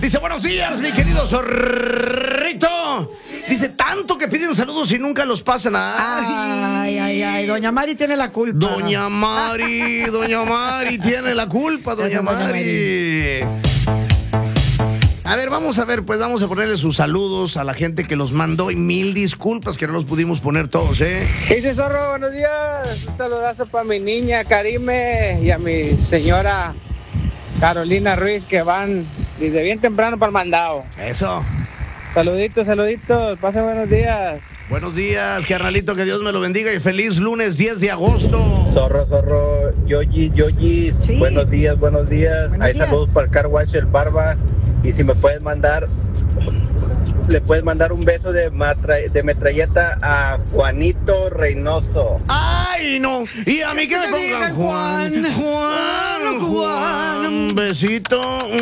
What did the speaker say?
Dice, buenos días, mi querido zorrito. Dice, tanto que piden saludos y nunca los pasan. Ay, doña Mari tiene la culpa. Doña Mari tiene la culpa, doña Mari. A ver, vamos a ver, pues vamos a ponerle sus saludos a la gente que los mandó y mil disculpas que no los pudimos poner todos, ¿eh? Dice Zorro, buenos días. Un saludazo para mi niña Karime y a mi señora Carolina Ruiz que van desde bien temprano para el mandado. Eso. Saluditos, pasen buenos días. Buenos días, carnalito, que Dios me lo bendiga y feliz lunes 10 de agosto. Zorro, Yoyi, Sí. buenos días. Buenos Hay días. saludos para el Car Wash El Barba. Y si me puedes mandar, le puedes mandar un beso de metralleta a Juanito Reynoso. ¡Ay, no! Y a mí que me te pongan digan, Juan. Juan, besito.